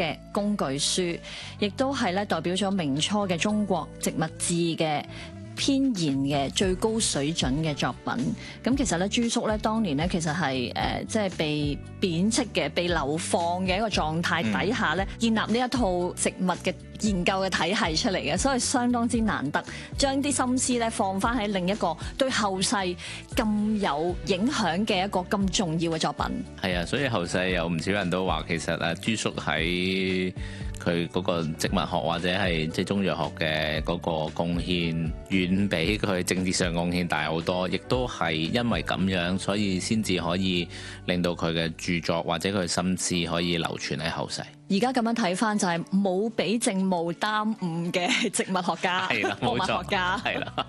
嘅工具書，亦都係咧代表咗明初嘅中國植物志嘅偏研嘅最高水準嘅作品。咁其實咧，朱叔咧當年咧其實係即係被貶斥嘅、被流放嘅一個狀態底下咧，建立呢一套植物嘅研究嘅體系出嚟嘅，所以相當之難得，將啲心思咧放翻喺另一個對後世咁有影響嘅一個咁重要嘅作品。 係啊，所以後世有唔少人都話，其實朱叔喺佢嗰個植物學或者係即係中藥學嘅嗰個貢獻，遠比佢政治上貢獻大好多，亦都係因為咁樣，所以先至可以令到佢嘅著作或者佢嘅心思可以流傳喺後世。 而家咁樣睇翻就係冇俾政務耽誤嘅植物學家、博物學家。 係啦。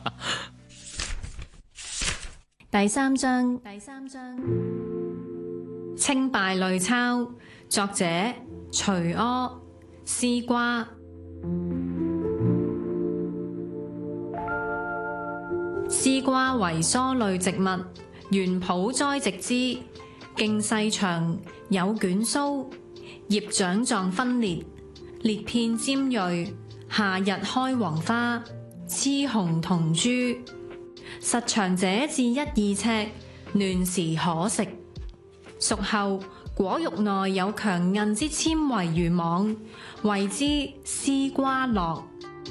第三章清稗類鈔，作者徐柯。絲瓜，絲瓜為蔬類植物，原圃栽植之，莖細長，有捲鬚，葉掌狀分裂，裂片尖銳，夏日開黃花，雌雄同株，實長者至1、2尺，嫩時可食。熟後，果肉內有強韌之纖維如網，謂之絲瓜絡。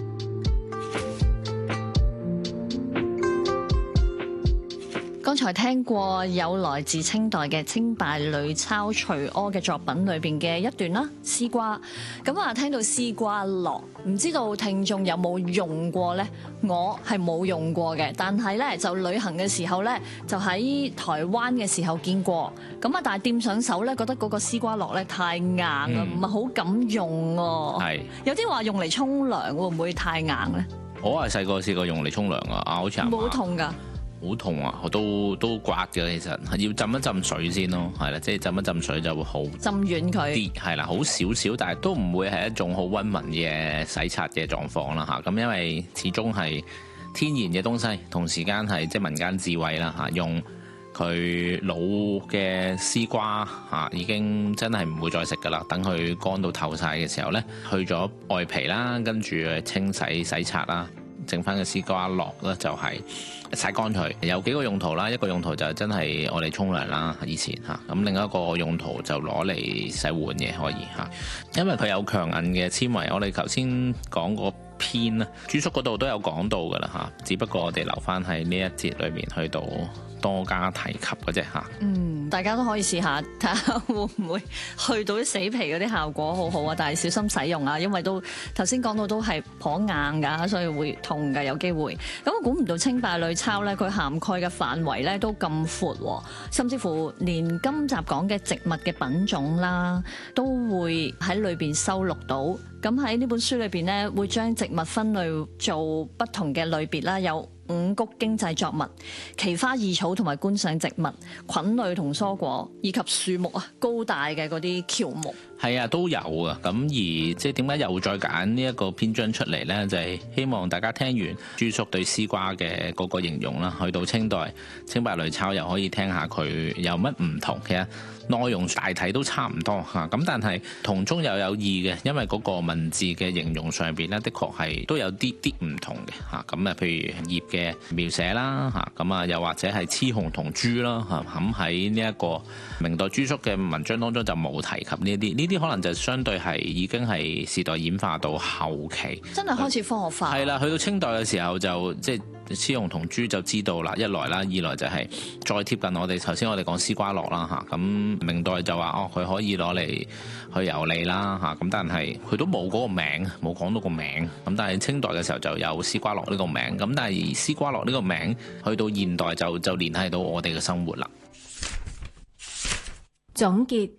剛才聽過有來自清代嘅清稗類鈔徐柯嘅作品裏邊嘅一段啦，絲瓜。咁啊，聽到絲瓜絡，唔知道聽眾有冇用過呢？我係冇用過嘅，但係呢，就旅行嘅時候呢，就喺台灣嘅時候見過。咁啊，但係掂上手呢，覺得嗰個絲瓜絡呢太硬啦，唔係好敢用喎。係有啲話用嚟沖涼會唔會太硬呢？ 我係細個試過用嚟沖涼啊，好似冇痛㗎。 好痛啊！我都刮嘅，其實要浸一浸水先咯，係啦，即係浸一浸水就會好浸軟佢啲， 係啦，好少少，但係都唔會係一種好溫文嘅洗刷嘅狀況啦嚇。咁因為始終係天然嘅東西，同時間係即係民間智慧啦嚇，用佢老嘅絲瓜嚇已經真係唔會再食噶啦。等佢乾到透晒嘅時候呢，去咗外皮啦，跟住清洗洗刷啦。剩翻嘅絲瓜絡咧就係曬乾佢，有幾個用途啦。一個用途就真係我哋沖涼啦，以前嚇。咁另一個用途就攞嚟洗碗嘅可以嚇，因為佢有強韌嘅纖維。我哋頭先講個篇啦，朱叔嗰度都有講到噶啦嚇，只不過我哋留翻喺呢一節裏面去到多加提及嘅啫嚇。 大家都可以試下睇下會唔會去到啲死皮嗰啲效果好好啊！但係小心使用啊，因為都頭先講到都係頗硬㗎，所以會痛㗎，有機會。咁我估唔到清稗類鈔咧，佢涵蓋嘅範圍咧都咁闊，甚至乎連今集講嘅植物嘅品種啦，都會喺裏邊收錄到。咁喺呢本書裏邊咧，會將植物分類做不同嘅類別啦，有五穀經濟作物、奇花異草同埋觀賞植物、菌類同蔬果，以及樹木啊，高大嘅嗰啲喬木。 係啊，都有啊。咁而即係點解又再揀呢一個篇章出嚟呢？就係希望大家聽完朱叔對絲瓜嘅嗰個形容啦，去到清代清稗類鈔又可以聽下佢有乜唔同。其實內容大體都差唔多嚇，咁但係同中又有異嘅，因為嗰個文字嘅形容上邊呢，的確係都有啲唔同嘅嚇。咁啊，譬如葉嘅描寫啦嚇，咁啊又或者係雌雄同株啦嚇，咁喺呢一個明代朱叔嘅文章當中就冇提及呢啲，呢啲可能就相對係已經係時代演化到後期，真係開始科學化。係啦，去到清代嘅時候就即係雌雄同株就知道啦，一來啦，二來就係再貼近我哋頭先我哋講絲瓜絡啦嚇，咁明代就話佢可以攞嚟去油膩啦嚇，咁但係佢都冇嗰個名，冇講到個名，咁但係清代嘅時候就有絲瓜絡呢個名，咁但係絲瓜絡呢個名去到現代就聯繫到我哋嘅生活啦。 總結。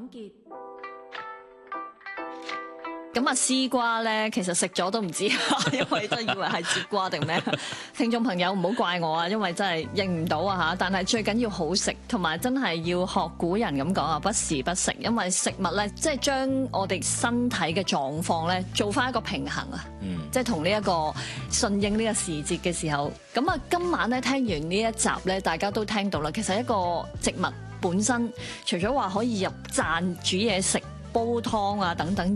咁啊，絲瓜咧，其實食咗都唔知，因為真係以為係節瓜定咩？聽眾朋友唔好怪我啊，因為真係認唔到啊嚇。但係最緊要好食，同埋真係要學古人咁講啊，不時不食，因為食物咧，即係將我哋身體嘅狀況咧，做翻一個平衡啊。即係同呢一個順應呢個時節嘅時候。咁啊，今晚咧聽完呢一集咧，大家都聽到啦。其實一個植物本身，除咗話可以入饌煮嘢食、煲湯啊等等